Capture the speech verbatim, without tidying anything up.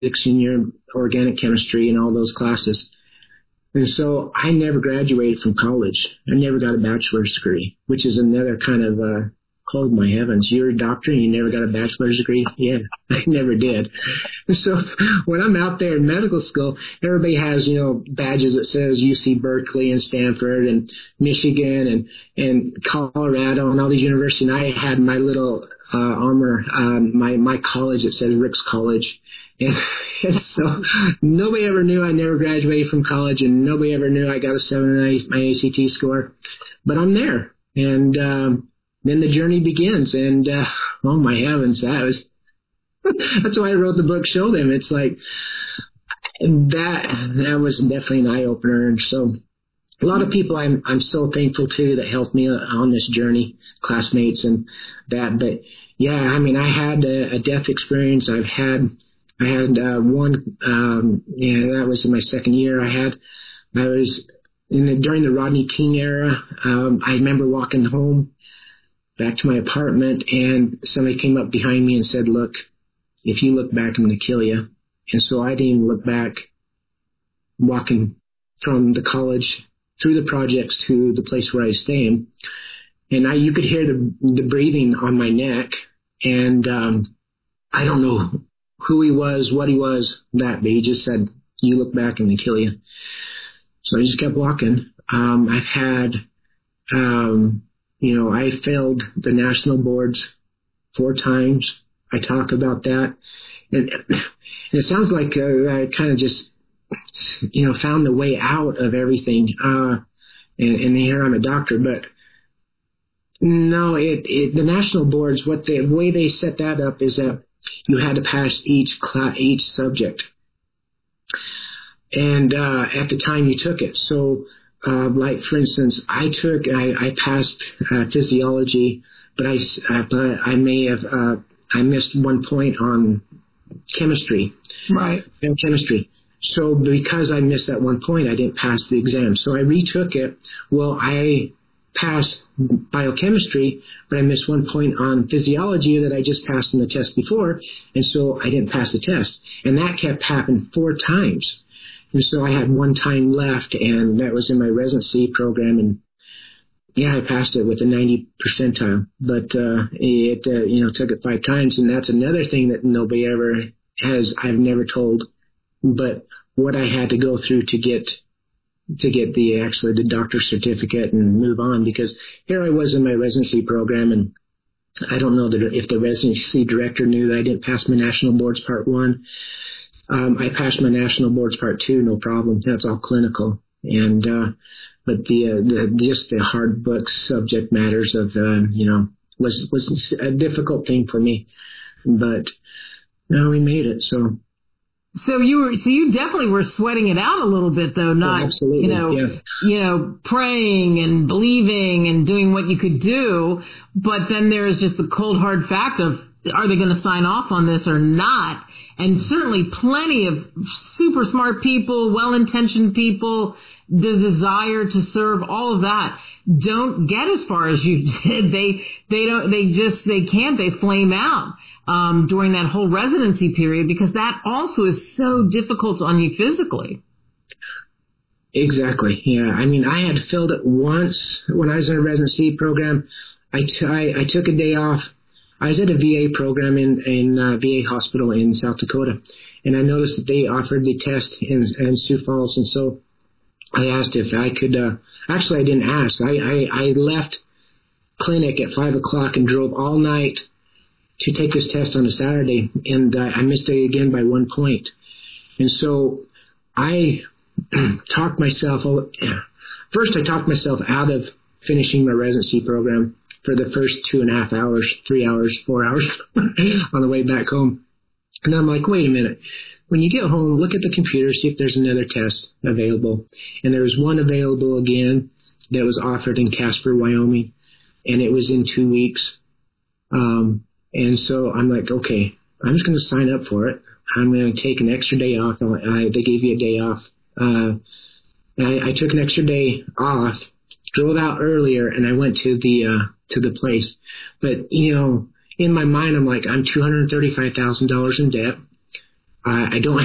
and your organic chemistry and all those classes. And so I never graduated from college. I never got a bachelor's degree, which is another kind of, uh, oh my heavens, you're a doctor and you never got a bachelor's degree? Yeah, I never did. And so when I'm out there in medical school, everybody has, you know, badges that says U C Berkeley and Stanford and Michigan and, and Colorado and all these universities. And I had my little, uh, armor, um, my, my college that says Rick's College. And, and so nobody ever knew I never graduated from college, and nobody ever knew I got a seven on my A C T score. But I'm there. And, um, then the journey begins, and uh, oh my heavens, that was that's why I wrote the book. Show Them. It's like that. That was definitely an eye opener, and so a lot of people I'm I'm so thankful to that helped me on this journey, classmates and that. But yeah, I mean, I had a, a death experience. I've had I had uh, one. Um, yeah, that was in my second year. I had I was in the, during the Rodney King era. Um, I remember walking home back to my apartment, and somebody came up behind me and said, look, if you look back, I'm going to kill you. And so I didn't even look back, walking from the college through the projects to the place where I was staying. And I, you could hear the, the breathing on my neck. And um, I don't know who he was, what he was, that, but he just said, you look back, I'm going to kill you. So I just kept walking. Um, I've had... Um, You know, I failed the national boards four times. I talk about that. And, and it sounds like uh, I kind of just, you know, found the way out of everything. Uh, and, and here I'm a doctor. But no, it, it the national boards, what they, the way they set that up is that you had to pass each class, each subject. And uh, at the time you took it. So, Uh, like, for instance, I took, I, I passed uh, physiology, but I, uh, but I may have, uh, I missed one point on chemistry. Right. Chemistry. So because I missed that one point, I didn't pass the exam. So I retook it. Well, I passed biochemistry, but I missed one point on physiology that I just passed in the test before, and so I didn't pass the test. And that kept happening four times. And so I had one time left, and that was in my residency program. And yeah, I passed it with a ninety percentile, but uh, it uh, you know took it five times, and that's another thing that nobody ever has. I've never told, but what I had to go through to get to get the actually the doctor's certificate and move on, because here I was in my residency program, and I don't know that if the residency director knew that I didn't pass my national boards part one. Um, I passed my national boards part two, no problem. That's all clinical. And, uh, but the, uh, the, just the hard book subject matters of, uh, you know, was, was a difficult thing for me, but no, we made it. So. So you were, so you definitely were sweating it out a little bit though, not, oh, absolutely. you know, yeah. you know, praying and believing and doing what you could do. But then there's just the cold hard fact of, are they going to sign off on this or not? And certainly plenty of super smart people, well-intentioned people, the desire to serve, all of that, don't get as far as you did. They, they don't, they just, they can't, they flame out, um, during that whole residency period, because that also is so difficult on you physically. Exactly. Yeah. I mean, I had filled it once when I was in a residency program. I, t- I, I took a day off. I was at a V A program in, in uh, V A hospital in South Dakota, and I noticed that they offered the test in, in Sioux Falls, and so I asked if I could, uh, actually I didn't ask. I, I, I left clinic at five o'clock and drove all night to take this test on a Saturday, and uh, I missed it again by one point. And so I talked myself, first I talked myself out of finishing my residency program for the first two and a half hours, three hours, four hours on the way back home. And I'm like, wait a minute. When you get home, look at the computer, see if there's another test available. And there was one available again that was offered in Casper, Wyoming, and it was in two weeks. Um, and so I'm like, okay, I'm just going to sign up for it. I'm going to take an extra day off. I, they gave you a day off. Uh, I, I took an extra day off, drove out earlier, and I went to the uh, to the place. But, you know, in my mind, I'm like, I'm two hundred thirty-five thousand dollars in debt. I, I don't